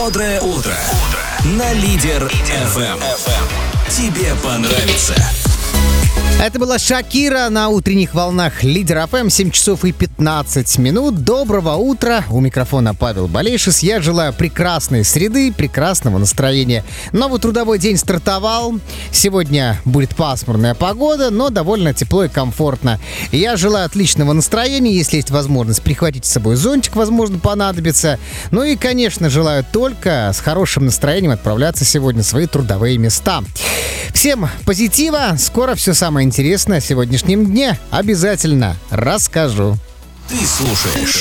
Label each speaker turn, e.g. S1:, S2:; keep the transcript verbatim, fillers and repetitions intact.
S1: Бодрое утро. На Лидер эф эм. Тебе понравится.
S2: Это была Шакира на утренних волнах Лидер эф эм, семь часов и пятнадцать минут. Доброго утра. У микрофона Павел Болейшис. Я желаю прекрасной среды, прекрасного настроения. Новый трудовой день стартовал. Сегодня будет пасмурная погода, но довольно тепло и комфортно. Я желаю отличного настроения. Если есть возможность, прихватить с собой зонтик, возможно, понадобится. Ну и, конечно, желаю только с хорошим настроением отправляться сегодня в свои трудовые места. Всем позитива. Скоро все самое интересное о сегодняшнем дне обязательно расскажу.
S1: Ты слушаешь